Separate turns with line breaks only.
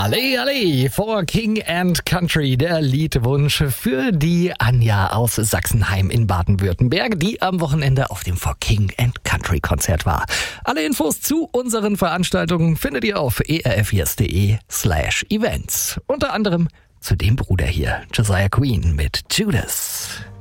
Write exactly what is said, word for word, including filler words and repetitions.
Ale, ale, for King and Country, der Liedwunsch für die Anja aus Sachsenheim in Baden-Württemberg, die am Wochenende auf dem For King and Country Konzert war. Alle Infos zu unseren Veranstaltungen findet ihr auf erfjes.de slash events. Unter anderem zu dem Bruder hier, Josiah Queen mit Judas.